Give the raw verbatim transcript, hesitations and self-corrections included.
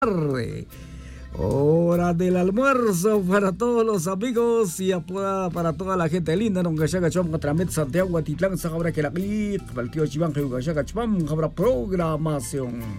tarde. Hora del almuerzo para todos los amigos y para toda la gente linda. Nunca llega chom Tramet Santiago Atitlán Sahabra que la para el tío Chiván que habrá programación.